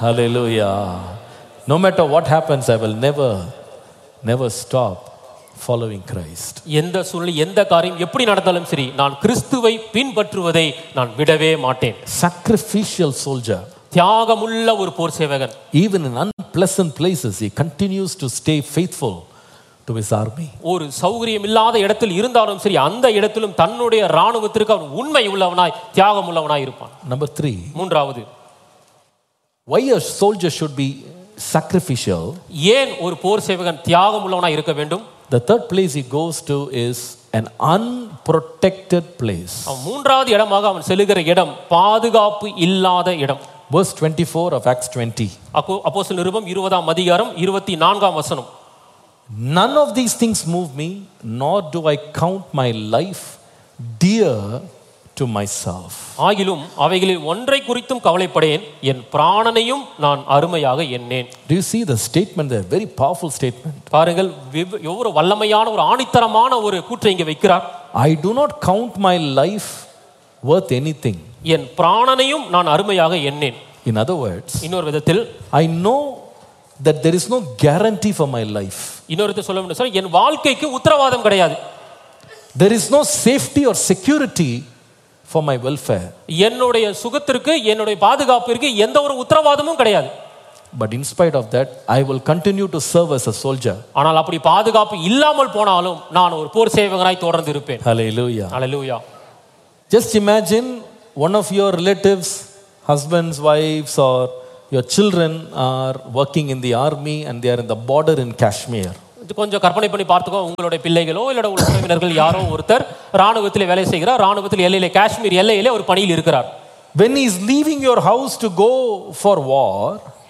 Hallelujah. No matter what happens, I will never stop following Christ. எந்த சூழ்நிலை எந்த காரியம் எப்படி நடந்தாலும் சரி நான் கிறிஸ்துவை பின்பற்றுவதை நான் விடவே மாட்டேன். Sacrificial soldier. தியாகமுள்ள ஒரு போர் சேவகன். Even in unpleasant places, he continues to stay faithful to his army. ஒரு சௌகரியம் இல்லாத இடத்தில் இருந்தாலும் சரி அந்த இடத்திலும் தன்னுடைய ராணுவத்திற்கு அவன் உண்மை உள்ளவனாய் தியாகம் உள்ளவனாய் இருப்பான். Number 3. மூன்றாவது, why a soldier should be sacrificial? ஏன் ஒரு போர் சேவகன் தியாகம் உள்ளவனாய் இருக்க வேண்டும்? The third place he goes to is an unprotected place. அவன் மூன்றாவது இடமாக அவன் செல்லுகிற இடம் பாதுகாப்பு இல்லாத இடம். Verse 24 of Acts 20. அப்போஸ்தலர் நிருபம் 20ஆம் அதிகாரம் 24ஆம் வசனம். None of these things move me, nor do I count my life dear to myself. ஆகிலும் அவைகளில் ஒன்றை குறித்தும் கவலைப்படேன், என் பிராணனையும் நான் அருமையாக எண்ணேன். Do you see the statement there? Very powerful statement. பாருங்கள், எவ்வளவு வல்லமையான ஒரு ஆணித்தரமான ஒரு கூற்றை இங்கே வைக்கிறார். I do not count my life worth anything. என் பிராணனையும் நான் அருமையாக எண்ணேன். In other words, இன்னொரு விதத்தில் I know that there is no guarantee for my life. இன்னொரு விதத்தில் சொல்ல வேண்டும் சார், என் வாழ்க்கைக்கு உத்தரவாதம் கிடையாது. There is no safety or security for my welfare. என்னுடைய சுகத்திற்கு என்னுடைய பாதுகாப்பிற்கு எந்த ஒரு உத்தரவாதமும் கிடையாது. But in spite of that, I will continue to serve as a soldier. ஆனால் அப்படி பாதுகாப்பு இல்லாமல் போனாலும் நான் ஒரு போர் சேவகனாய் தொடர்ந்து இருப்பேன். Hallelujah. Hallelujah. Just imagine one of your relatives, husbands, wives, or your children are working in the army and they are in the border in Kashmir. கொஞ்சம் கற்பனை பண்ணி பார்த்துக்கோ, உங்களுடைய பிள்ளைகளோ இல்ல உறவினர்கள் யாரோ ஒருத்தர் ராணுவத்தில் வேலை செய்கிறார், ராணுவத்தில் எல்லையிலே காஷ்மீர் எல்லையிலே ஒரு பணியில் இருக்கிறார். When he is leaving your house to go for war,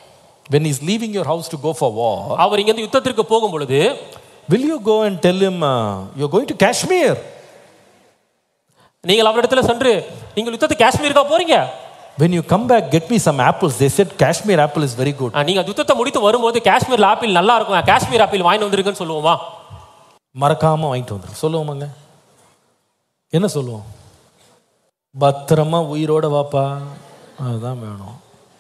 அவர் இங்க இருந்து யுத்தத்திற்கு போகும் பொழுது, will you go and tell him you're going to Kashmir? நீங்கள் அவரிடத்தில் சென்று நீங்கள் யுத்தத்துக்கு காஷ்மீருக்கு போறீங்க, when you come back get me some apples, they said Kashmir apple is very good. நீங்க யுத்தத்தை முடித்து வரும்போது காஷ்மீர் ஆப்பிள் நல்லா இருக்கும், காஷ்மீர் ஆப்பிள் வாங்கி வந்திருக்குன்னு சொல்லுவோமா? மறக்காம வாங்கிட்டு வந்துரு சொல்லுவோமாங்க? என்ன சொல்லுவோம்? பத்திரமா உயிரோட வாப்பா, அதுதான் வேணும்.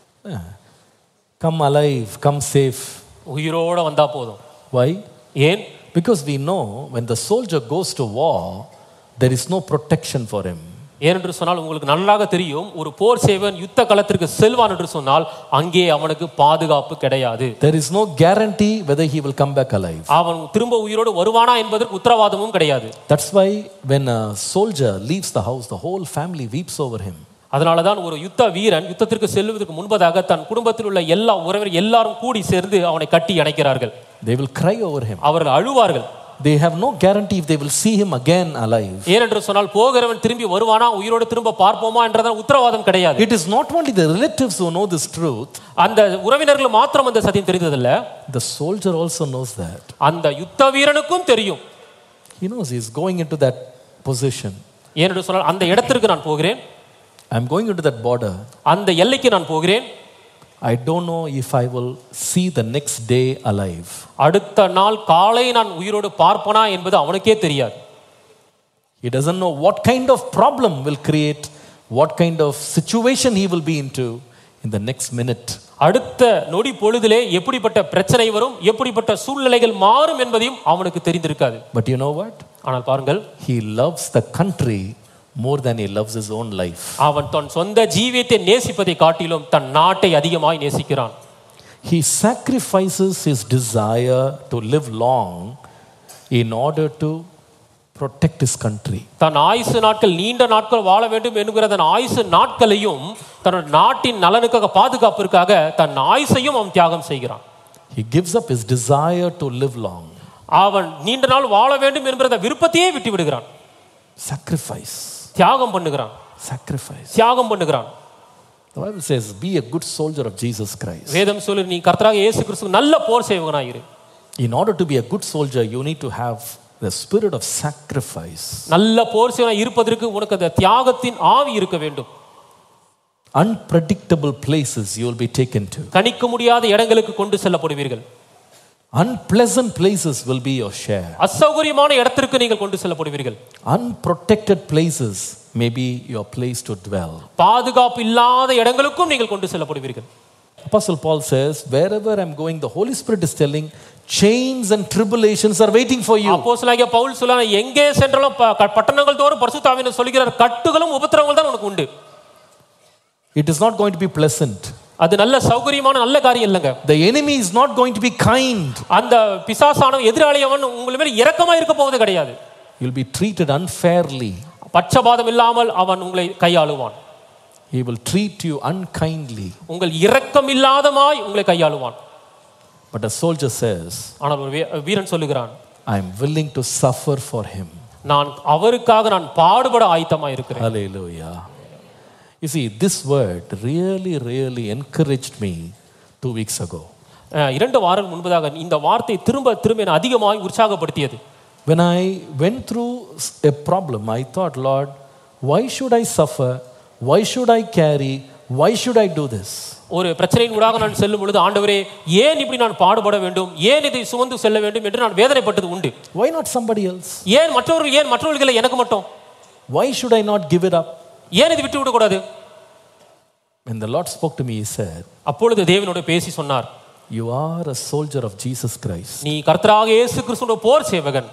Come alive, come safe. உயிரோட வந்தா போதும். Why? ஏன்? Because we know when the soldier goes to war, there is no protection for him. ஏனென்று சொன்னால் உங்களுக்கு நன்றாக தெரியும், ஒரு போர் சேவகன் யுத்த களத்திற்கு செல்வான் என்று சொன்னால் அங்கே அவனுக்கு பாதுகாப்பு கிடையாது. There is no guarantee whether he will come back alive. அவன் திரும்ப உயிரோடு வருவானா என்பதற்கு உத்தரவாதமும் கிடையாது. That's why when a soldier leaves the house, the whole family weeps over him. அதனாலதான் ஒரு யுத்த வீரன் யுத்தத்திற்கு செல்வதற்கு முன்பதாக தன் குடும்பத்தில் உள்ள எல்லா உறவினர் எல்லாரும் கூடி சேர்ந்து அவனை கட்டி அணைக்கிறார்கள். They will cry over him. அவர்கள் அழுவார்கள். They have no guarantee if they will see him again alive. ஏனென்று சொன்னால் போகிறவன் திரும்பி வருவானா, உயிரோடு திரும்ப பார்ப்போமா என்றதான உத்தரவாதம் கிடையாது. It is not only the relatives who know this truth. அந்த உறவினர்கள் மாத்திரம் அந்த சத்தியம் தெரிந்ததில்ல, the soldier also knows that. அந்த யுத்த வீரனுக்கும் தெரியும். He knows he is going into that position. ஏனென்று சொன்னால் அந்த இடத்திற்கு நான் போகிறேன், I am going into that border. அந்த எல்லைக்கு நான் போகிறேன். I don't know if I will see the next day alive. அடுத்த நாள் காலை நான் உயிரோடு பார்ப்பனா என்பது அவனுக்கே தெரியாது. He doesn't know what kind of problem will create, what kind of situation he will be into in the next minute. அடுத்த நொடி பொழுதிலே எப்படிப்பட்ட பிரச்சனை வரும், எப்படிப்பட்ட சூழ்நிலைகள் மாறும் என்பதையும் அவனுக்கு தெரிந்திருக்காது. But you know what? ஆனால் பாருங்கள், he loves the country more than he loves his own life. அவன் தன் சொந்த ஜீவியத்தை நேசிப்பதை காட்டிலும் தன் நாட்டை அதிகமாய் நேசிக்கிறான். He sacrifices his desire to live long in order to protect his country. தன் ஆயுசு நாட்கள் நீண்ட நாட்கள் வாழ வேண்டும் என்கிற தன் ஆயுசு நாட்களையும் தன் நாட்டின் நலனுக்காக பாதுகாப்பிற்காக தன் ஆயுசையும் அவன் தியாகம் செய்கிறான். He gives up his desire to live long. அவன் நீண்ட நாள் வாழ வேண்டும் என்கிற விருப்பத்தையே விட்டு விடுகிறான். Sacrifice. தியாகம் பண்ணுகிறான். Sacrifice. தியாகம் பண்ணுகிறான். The Bible says be a good soldier of Jesus Christ. வேதம் சொல்லுது, நீ கர்த்தராகிய இயேசு கிறிஸ்து நல்ல போர் சேவகனாய் இரு. In order to be a good soldier you need to have the spirit of sacrifice. நல்ல போர் சேவகனாய் இருப்பதற்கு உனக்கு அந்த தியாகத்தின் ஆவி இருக்க வேண்டும். Unpredictable places you will be taken to. கணிக்க முடியாத இடங்களுக்கு கொண்டு செல்லப்படுவீர்கள். Unpleasant places will be your share. அசௌகரியமான இடத்திற்கு நீங்கள் கொண்டு செல்லப்படுவீர்கள். Unprotected places may be your place to dwell. பாதுகாப்பு இல்லாத இடங்களுக்கும் நீங்கள் கொண்டு செல்லப்படுவீர்கள். Apostle Paul says, wherever I'm going, the Holy Spirit is telling, chains and tribulations are waiting for you. அப்போஸ்தலனாகிய பவுல் சொல்றான், எங்கே சென்றாலும் பட்டணங்கள் தோறும் பரிசுத்த ஆவியானவர் சொல்கிறார், கட்டுகளும் உபத்திரவங்களும் தான் உனக்கு உண்டு. It is not going to be pleasant. அது நல்ல சௌகரியமான நல்ல காரியம் இல்லங்க. The enemy is not going to be kind. அந்த பிசாசானவன் எதிராளி அவன் உங்கள் மேல் இரக்கமா இருக்க போவது கிடையாது. You will be treated unfairly. பட்சபாதம் இல்லாமல் அவன் உங்களை கையாளுவான். He will treat you unkindly. உங்கள் இரக்கம் இல்லாதமாய் உங்களை கையாளுவான். But a soldier says, ஆனால் ஒரு வீரன் சொல்லுகிறான், I am willing to suffer for him. நான் அவருக்காக நான் பாடுபட ஆயத்தமாக இருக்கிறேன். Hallelujah. You see, this word really encouraged me 2 weeks ago. 2 வாரங்கள் முன்பதாக இந்த வார்த்தை திரும்ப என்னை அதிகமாக உற்சாகப்படுத்தியது. When I went through a problem, I thought, Lord, why should I suffer? Why should I carry? Why should I do this? ஒரு பிரச்சனையின் ஊடாக நான் செல்லும் பொழுது, ஆண்டவரே ஏன் இப்படி நான் பாடுபட வேண்டும், ஏன் இதை சுமந்து செல்ல வேண்டும் என்று நான் வேதனைப்பட்டது உண்டு. Why not somebody else? ஏன் மற்றவர்கள் எனக்கு மட்டும்? Why should I not give it up? ஏன் இதை விட்டு விட கூடாது? When the Lord spoke to me, he said, அப்பொழுது தேவனோடு பேசி சொன்னார், you are a soldier of Jesus Christ. நீ கர்த்தராகிய இயேசு கிறிஸ்துவின் போர் சேவகன்.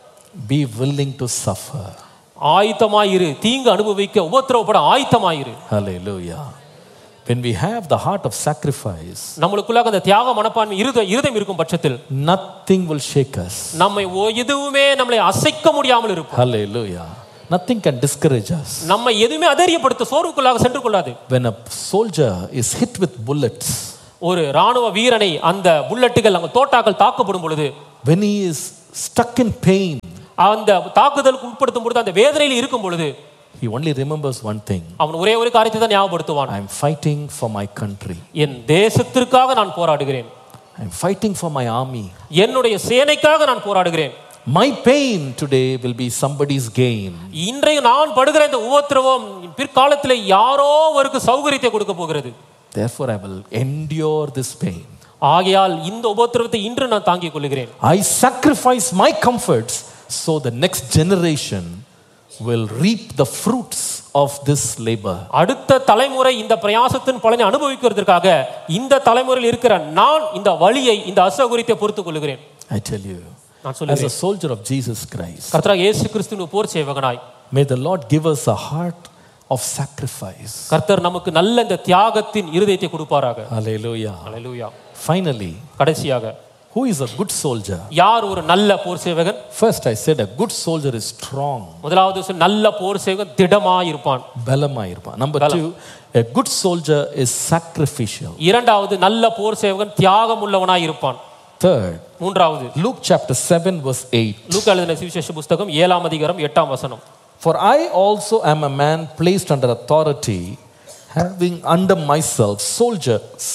Be willing to suffer. ஆயத்தமாயிரு, தீங்கு அனுபவிக்க உபத்திரவப்பட ஆயத்தமாயிரு. Hallelujah. When we have the heart of sacrifice, நம்மளுக்குள்ளாக அந்த தியாக மனப்பான்மை இருதயம் இருக்கும் பட்சத்தில் nothing will shake us. எதுவுமே நம்மளை அசைக்க முடியாமல் இருக்கும். Hallelujah. Nothing can discourage us. நம்ம எதுவுமே அதரியப்படுத்த சோர்வுக்குள்ளாக சென்று கொள்ளாது. When a soldier is hit with bullets, ஒரு ராணுவ வீரனை அந்த புல்லட்டுகள் அந்த தோட்டாக்கள் தாக்கப்படும் பொழுது, when he is stuck in pain, அந்த தாக்குதலுக்கு உட்படுத்தும் பொழுது, அந்த வேதனையில் இருக்கும் பொழுது, he only remembers one thing. அவன் ஒரே ஒரு காரியத்தை தான் ஞாபகப்படுத்துவான். I am fighting for my country. என் தேசத்திற்காக நான் போராடுகிறேன். I am fighting for my army. என்னுடைய சேனைக்காக நான் போராடுகிறேன். My pain today will be somebody's gain. இன்றைய நான் படுகிற இந்த உபத்திரவம் பிற்காலத்தில் யாரோ ஒருக்கு சௌகரியத்தை கொடுக்க போகிறது. Therefore I will endure this pain. ஆகையால் இந்த உபத்திரவத்தை இன்று நான் தாங்கிக் கொள்கிறேன். I sacrifice my comforts so the next generation will reap the fruits of this labor. அடுத்த தலைமுறை இந்த பிரயாசத்தின் பலனை அனுபவிக்கிறதுக்காக இந்த தலைமுறையில் இருக்கிற நான் இந்த வலியை இந்த அசௌகரியத்தை பொறுத்துக் கொள்கிறேன். I tell you, as a soldier of Jesus Christ, கர்த்தராகிய இயேசு கிறிஸ்துவின் போர் சேவகனாய், may the Lord give us a heart of sacrifice. கர்த்தர் நமக்கு நல்ல இந்த தியாகத்தின் இருதயத்தை கொடுப்பாராக. Hallelujah. Hallelujah. Finally, கடைசியாக, who is a good soldier? யார் ஒரு நல்ல போர் சேவகன்? First I said a good soldier is strong. முதலாவது நல்ல போர் சேவகன் திடமாய் இருப்பான், பலமாய் இருப்பான். Number 2, a good soldier is sacrificial. இரண்டாவது நல்ல போர் சேவகன் தியாகம் உள்ளவனாய் இருப்பான். Third, மூன்றாவது Luke chapter 7 verse 8. லூக்கா எழுதின சுவிசேஷ புத்தகம் 7ஆம் அதிகாரம் 8ஆம் வசனம். For I also am a man placed under authority, having under myself soldiers.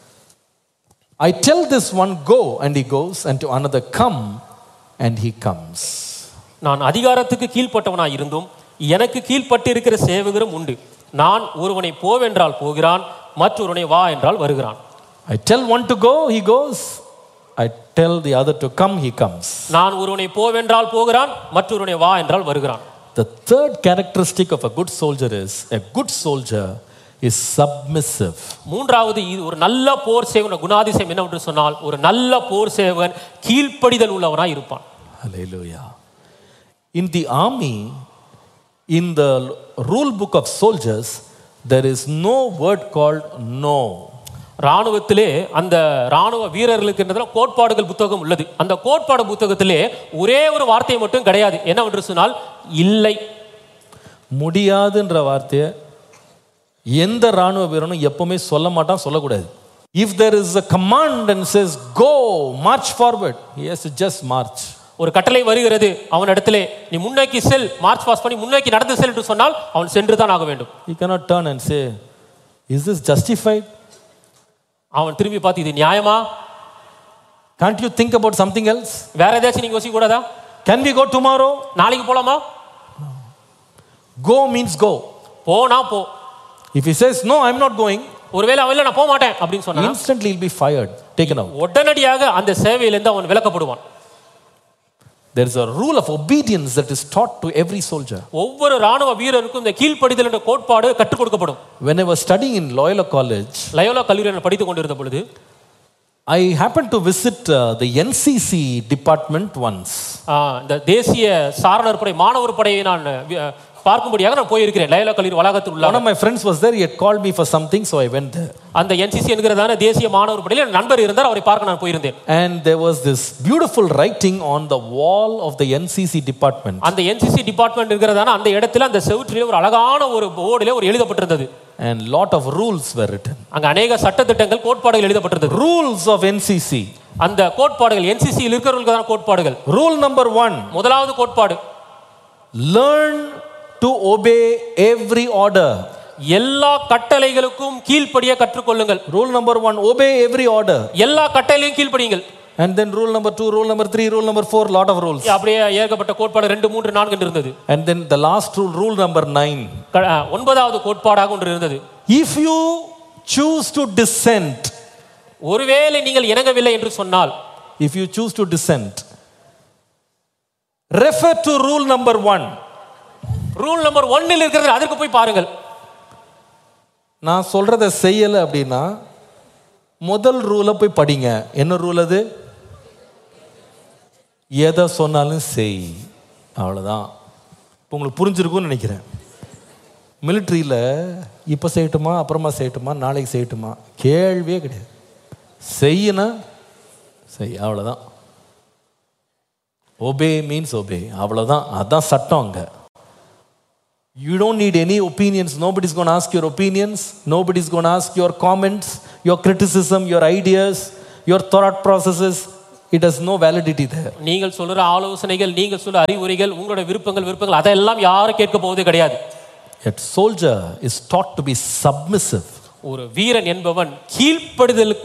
I tell this one, go, and he goes, and to another, come, and he comes. நான் அதிகாரத்துக்கு கீழ்ப்பட்டவனாய் இருந்தும் எனக்கு கீழ்ப்பட்டு இருக்கிற சேவகரும் உண்டு. நான் ஒருவனை போவென்றால் போகிறான், மற்றொருவனை வா என்றால் வருகிறான். I tell one to go, he goes. I tell the other to come, he comes. நான் ஒருவனை போவென்றால் போகிறான், மற்றொருவனை வா என்றால் வருகிறான். The third characteristic of a good soldier is a good soldier is submissive. மூன்றாவது ஒரு நல்ல போர் சேவகன் குணாதிசயம் என்னவென்று சொன்னால், ஒரு நல்ல போர் சேவகன் கீழ்ப்படிதல் உள்ளவனாய் இருப்பான். Hallelujah. In the army, in the rule book of soldiers, there is no word called no. ராணுவத்திலே அந்த ராணுவ வீரர்களுக்கு கோட்பாடுகள் புத்தகம் உள்ளது. அந்த கோட்பாடு புத்தகத்திலே ஒரே ஒரு வார்த்தை மட்டும் கிடையாது. என்னவென்று சொன்னால் இல்லை. முடியாதுன்ற வார்த்தையை எந்த ராணுவ வீரனும் எப்பவுமே சொல்ல மாட்டான், சொல்லக்கூடாது. If there is a command and says go, march forward, he has to just march. ஒரு கட்டளை வருகிறது அவனிடத்திலே, நீ முன்னோக்கி செல், மார்ச் பாஸ் பண்ணி முன்னோக்கி நடந்து செல் என்று சொன்னால் அவன் சென்று தான் ஆக வேண்டும். He cannot turn and say, is this justified? அவன் திரும்பி பார்த்து இது நியாயமா? Can't you think about something else? வேற ஏதாச்சும் நீங்க யோசிக்க கூடாதா? Can we go tomorrow? நாளைக்கு போலாமா? Go means go. போனா போ. If he says no, I'm not going, ஒருவேளை அவன் இல்ல நான் போக மாட்டேன் அப்படின்னு சொன்னா, instantly he'll be fired, taken out. உடனடியாக அந்த சேவையிலிருந்து அவன் விலக்கப்படுவான். There is a rule of obedience that is taught to every soldier. ஒவ்வொரு ராணுவ வீரருக்கும் இந்த கீழ்ப்படிதல் என்ற கோட்பாடு கற்றுக் கொடுக்கப்படும். When I was studying in Loyola College, Loyola கல்லூரியில் நான் படித்துக் கொண்டிருந்த பொழுது I happened to visit the NCC department once. இந்த தேசிய சாரணர் படை மாணவர் படையை நான் பார்க்கும்படியாக நான் போயிருக்கிறேன். லயோலா கல்லூரி வளாகத்தில் உள்ள One of my friends was there. He had called me for something, so I went there. அந்த NCC என்கிறதான தேசிய மாணவர் படையில் என் நண்பர் இருந்தார், அவரை பார்க்க நான் போயிருந்தேன். And there was this beautiful writing on the wall of the NCC department. அந்த NCC டிபார்ட்மெண்ட் என்கிறதான அந்த இடத்துல அந்த செவுற்றிலே ஒரு அழகான ஒரு போர்டிலே ஒரு எழுதப்பட்டிருந்தது. And lot of rules were written. அங்க अनेक சட்டதிட்டங்கள் கோட்பாடுகள் எழுதப்பட்டிருந்தது. Rules of NCC. அந்த கோட்பாடுகள் NCC யில் இருக்கிறவர்களுக்கான கோட்பாடுகள். Rule number 1. முதலாவது கோட்பாடு, learn to obey every order. எல்லா கட்டளைகளுக்கும் கீழ்ப்படிய கற்றுக்கொள்ளுங்கள். Rule number 1, obey every order. எல்லா கட்டளையும் கீழ்ப்படியுங்கள். And then rule number 2, rule number 3, rule number 4, lot of rules. அப்படியே ஏகப்பட்ட கோட்பாடு 2 3 4 என்று இருந்தது. And then the last rule, rule number 9. ஒன்பதாவது கோட்பாடாக ஒன்று இருந்தது. If you choose to dissent, ஒருவேளை நீங்கள் இணங்கவில்லை என்று சொன்னால், if you choose to dissent, refer to rule number 1. Rule number 1 இல் இருக்கிறது, அதற்கு போய் பாருங்கள். நான் சொல்றத செய்யல அப்படின்னா முதல் ரூலை போய் படிங்க. என்ன ரூல் அது? எதை சொன்னாலும் செய், அவ்வளோதான். இப்போ உங்களுக்கு புரிஞ்சிருக்கும்னு நினைக்கிறேன். மிலிட்ரியில் இப்போ செய்யட்டுமா, அப்புறமா செய்யட்டுமா, நாளைக்கு செய்யட்டுமா, கேள்வியே கிடையாது. செய்யனா செய், அவ்வளோதான். ஒபே மீன்ஸ் ஒபே, அவ்வளோதான். அதுதான் சட்டம் அங்கே. You don't need any opinions. Nobody's going to ask your opinions. Nobody's going to ask your comments, your criticism, your ideas, your thought processes. It has no validity there. நீங்கள் சொல்ற ஆலோசனைகள், நீங்கள் சொல்ற அறிவுரைகள், உங்களுடைய விருப்பங்கள் அதெல்லாம் யாரும் கேட்க போவதே கிடையாது. Yet soldier is taught to be submissive. ஒரு வீரன் என்பவன் கீழ்ப்படிதலுக்கு